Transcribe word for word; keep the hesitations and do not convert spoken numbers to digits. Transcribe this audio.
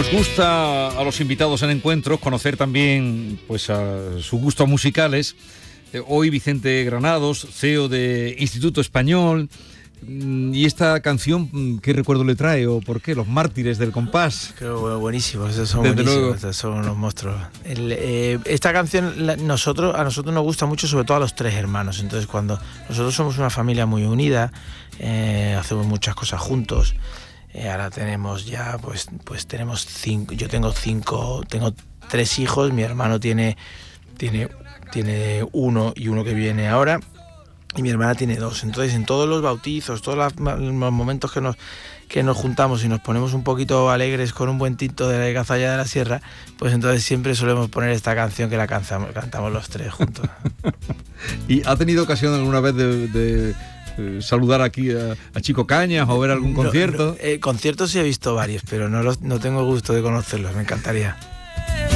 Nos gusta a los invitados en encuentros conocer también pues a sus gustos musicales. Eh, hoy Vicente Granados, C E O de Instituto Español. ¿Y esta canción qué recuerdo le trae o por qué? Los Mártires del Compás. Creo buenísimos, esos son Desde buenísimos, luego. estos son unos monstruos. El, eh, esta canción la, nosotros, a nosotros nos gusta mucho, sobre todo a los tres hermanos. Entonces cuando nosotros somos una familia muy unida, eh, hacemos muchas cosas juntos. Eh, ahora tenemos ya, pues, pues tenemos cinco, yo tengo cinco, tengo tres hijos, mi hermano tiene, tiene, tiene uno y uno que viene ahora. Y mi hermana tiene dos. Entonces en todos los bautizos, todos los momentos que nos, que nos juntamos y nos ponemos un poquito alegres con un buen tinto de la Cazalla de la Sierra, pues entonces siempre solemos poner esta canción que la cantamos, cantamos los tres juntos. ¿Y ha tenido ocasión alguna vez de, de eh, saludar aquí a, a Chico Cañas o ver algún concierto? No, no, eh, conciertos sí he visto varios, pero no, los, no tengo gusto de conocerlos, me encantaría.